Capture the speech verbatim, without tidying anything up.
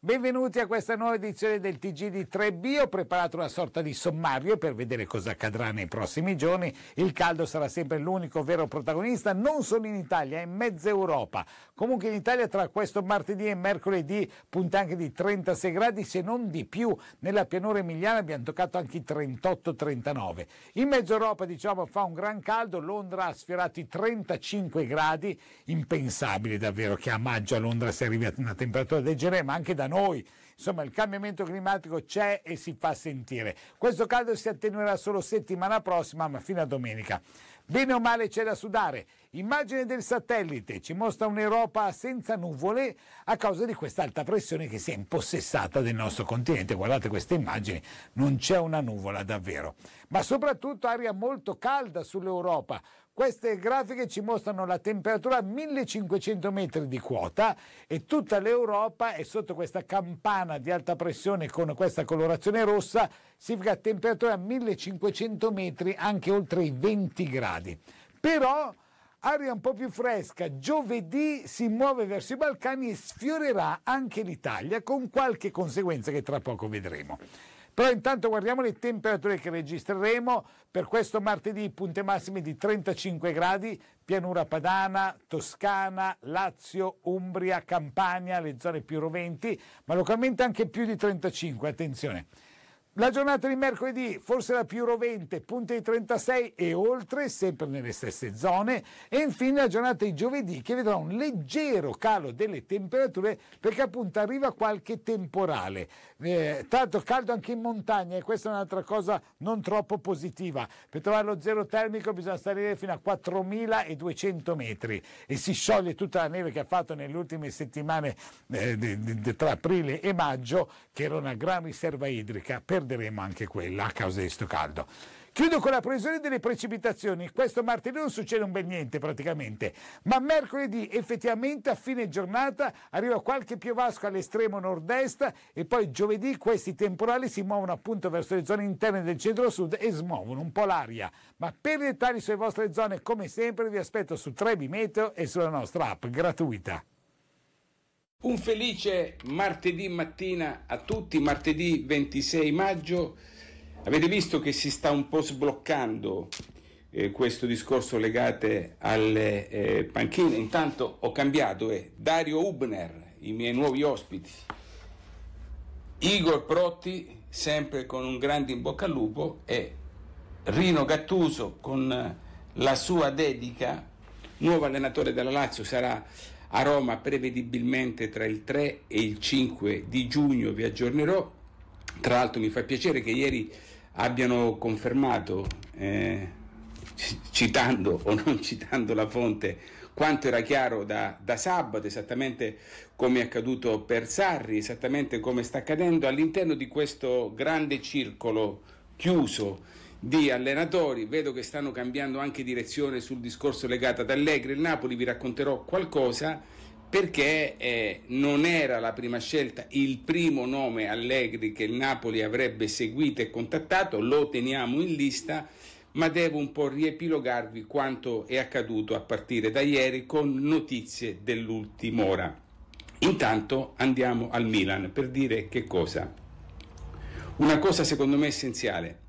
Benvenuti a questa nuova edizione del T G di tre B. Ho preparato una sorta di sommario per vedere cosa accadrà nei prossimi giorni. Il caldo sarà sempre l'unico vero protagonista, non solo in Italia, in mezza Europa. Comunque in Italia tra questo martedì e mercoledì punta anche di trentasei gradi, se non di più. Nella pianura emiliana abbiamo toccato anche i trentotto trentanove. In mezza Europa, diciamo, fa un gran caldo. Londra ha sfiorato i trentacinque gradi. Impensabile davvero che a maggio a Londra si arrivi a una temperatura del genere, ma anche da noi. Insomma, il cambiamento climatico c'è e si fa sentire. Questo caldo si attenuerà solo settimana prossima, ma fino a domenica. Bene o male c'è da sudare. Immagine del satellite ci mostra un'Europa senza nuvole a causa di questa alta pressione che si è impossessata del nostro continente. Guardate queste immagini, non c'è una nuvola davvero. Ma soprattutto aria molto calda sull'Europa. Queste grafiche ci mostrano la temperatura a millecinquecento metri di quota e tutta l'Europa è sotto questa campana di alta pressione con questa colorazione rossa, significa temperatura a millecinquecento metri, anche oltre i venti gradi. Però aria un po' più fresca, giovedì si muove verso i Balcani e sfiorerà anche l'Italia con qualche conseguenza che tra poco vedremo. Però intanto guardiamo le temperature che registreremo per questo martedì: punte massime di trentacinque gradi, pianura padana, Toscana, Lazio, Umbria, Campania, le zone più roventi, ma localmente anche più di trentacinque, attenzione. La giornata di mercoledì forse la più rovente, punte di trentasei e oltre, sempre nelle stesse zone, e infine la giornata di giovedì che vedrà un leggero calo delle temperature perché appunto arriva qualche temporale. Eh, tanto caldo anche in montagna, e questa è un'altra cosa non troppo positiva. Per trovare lo zero termico bisogna salire fino a quattromiladuecento metri e si scioglie tutta la neve che ha fatto nelle ultime settimane eh, di, di, tra aprile e maggio, che era una gran riserva idrica. Perderemo anche quella a causa di sto caldo. Chiudo con la previsione delle precipitazioni. Questo martedì non succede un bel niente praticamente, ma mercoledì effettivamente a fine giornata arriva qualche piovasco all'estremo nord-est e poi giovedì questi temporali si muovono appunto verso le zone interne del centro-sud e smuovono un po' l'aria. Ma per i dettagli sulle vostre zone, come sempre, vi aspetto su tre B Meteo e sulla nostra app gratuita. Un felice martedì mattina a tutti, martedì ventisei maggio. Avete visto che si sta un po' sbloccando eh, questo discorso legato alle eh, panchine. Intanto ho cambiato, è eh, Dario Hubner, i miei nuovi ospiti, Igor Protti, sempre con un grande in bocca al lupo, e Rino Gattuso con la sua dedica, nuovo allenatore della Lazio, sarà a Roma prevedibilmente tra il tre e il cinque di giugno, vi aggiornerò. Tra l'altro mi fa piacere che ieri abbiano confermato, eh, citando o non citando la fonte, quanto era chiaro da, da sabato, esattamente come è accaduto per Sarri, esattamente come sta accadendo all'interno di questo grande circolo chiuso di allenatori. Vedo che stanno cambiando anche direzione sul discorso legato ad Allegri. Il Napoli, vi racconterò qualcosa, perché eh, non era la prima scelta, il primo nome Allegri che il Napoli avrebbe seguito e contattato, lo teniamo in lista, ma devo un po' riepilogarvi quanto è accaduto a partire da ieri con notizie dell'ultima ora. Intanto andiamo al Milan per dire che cosa? Una cosa secondo me essenziale.